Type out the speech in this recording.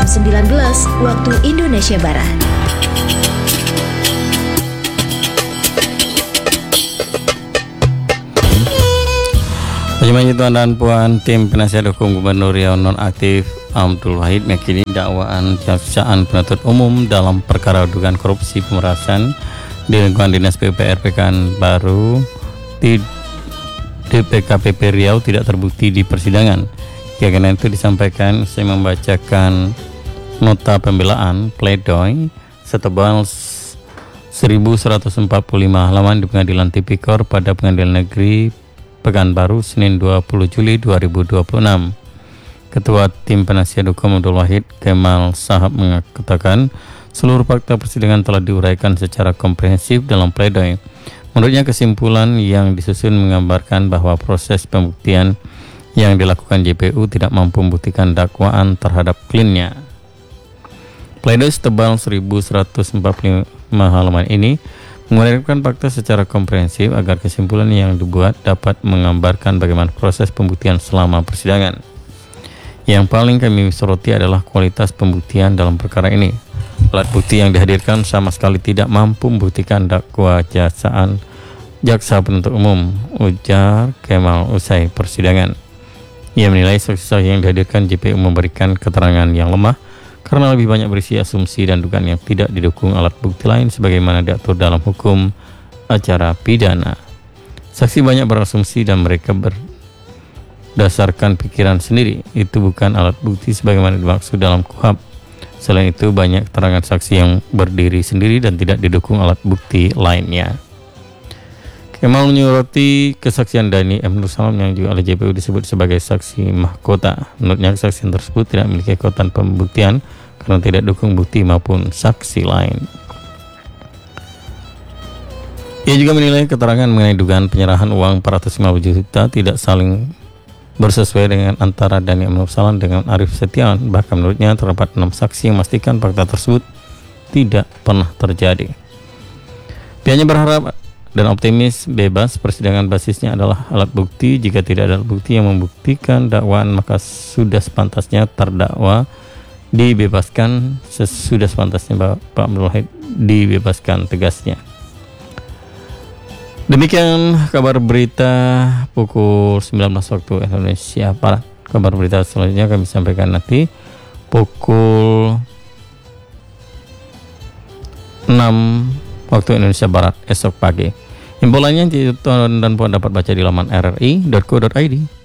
19 waktu Indonesia Barat. Bagaimana itu dan Puan, tim penasihat hukum Gubernur Riau nonaktif Abdul Wahid meyakini dakwaan Jaksa Penuntut Umum dalam perkara dugaan korupsi pemerasan di lingkungan Dinas PUPR Pekanbaru di DPKPP Riau tidak terbukti di persidangan. Keyakinan itu disampaikan saya membacakan nota pembelaan pledoi setebal 1145 halaman di Pengadilan Tipikor pada Pengadilan Negeri Pekanbaru Senin 20 Juli 2026. Ketua Tim Penasihat Hukum Abdul Wahid Kemal Sahab mengatakan seluruh fakta persidangan telah diuraikan secara komprehensif dalam pledoi. Menurutnya kesimpulan yang disusun menggambarkan bahwa proses pembuktian yang dilakukan JPU tidak mampu membuktikan dakwaan terhadap kliennya. Pledoi setebal 1145 halaman ini menguraikan fakta secara komprehensif agar kesimpulan yang dibuat dapat menggambarkan bagaimana proses pembuktian selama persidangan. Yang paling kami soroti adalah kualitas pembuktian dalam perkara ini. Alat bukti yang dihadirkan sama sekali tidak mampu membuktikan dakwa jaksa penuntut umum, ujar Kemal usai persidangan. Ia menilai saksi-saksi yang dihadirkan JPU memberikan keterangan yang lemah karena lebih banyak berisi asumsi dan dugaan yang tidak didukung alat bukti lain sebagaimana diatur dalam hukum acara pidana. Saksi banyak berasumsi dan mereka berdasarkan pikiran sendiri. Itu bukan alat bukti sebagaimana dimaksud dalam KUHP. Selain itu banyak keterangan saksi yang berdiri sendiri dan tidak didukung alat bukti lainnya. Kemal menyoroti kesaksian Dhani M. Nur Salam yang juga oleh JPU disebut sebagai saksi mahkota. Menurutnya kesaksian tersebut tidak memiliki kekuatan pembuktian karena tidak dukung bukti maupun saksi lain. Ia juga menilai keterangan mengenai dugaan penyerahan uang 450 juta tidak saling bersesuaian dengan antara Dhani M. Nur Salam dengan Arief Setiawan. Bahkan menurutnya terdapat 6 saksi yang memastikan fakta tersebut tidak pernah terjadi. Pihaknya berharap dan optimis bebas persidangan basisnya adalah alat bukti. Jika tidak ada alat bukti yang membuktikan dakwaan maka sudah sepantasnya terdakwa dibebaskan, sesudah sepantasnya Pak Abdul Wahid dibebaskan, tegasnya. Demikian kabar berita pukul 19 waktu Indonesia Barat. Kabar berita selanjutnya kami sampaikan nanti pukul 6 waktu Indonesia Barat esok pagi. Info lainnya dan dapat baca di laman rri.co.id.